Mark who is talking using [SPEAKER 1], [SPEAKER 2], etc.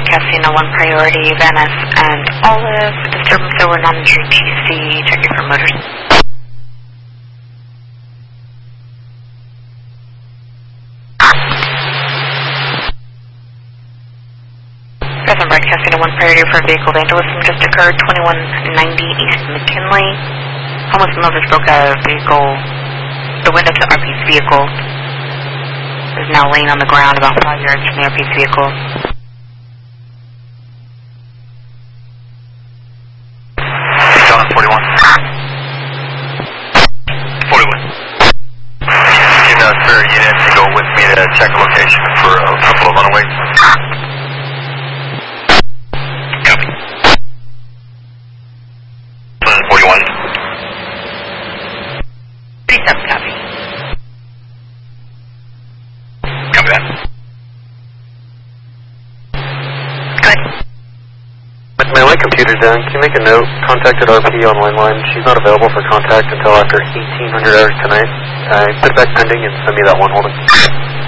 [SPEAKER 1] broadcasting a 1 priority, Venice and Olive. Disturbance over non-entry TC. Checking for motors. Present broadcasting a 1 priority for a vehicle vandalism just occurred. 2190 East McKinley. Homeless motorist broke out of vehicle. The window to RP's vehicle is now laying on the ground about 5 yards from the RP's vehicle.
[SPEAKER 2] John 41. 41. Get a spare unit to go with me to check location for a couple of runaways. Copy. 41.
[SPEAKER 1] 37 copy.
[SPEAKER 2] Copy that.
[SPEAKER 1] Good.
[SPEAKER 3] With my light computer down, can you make a note? Contacted RP on line. She's not available for contact until after 1800 hours tonight. Put it back pending and send me that one, Holden.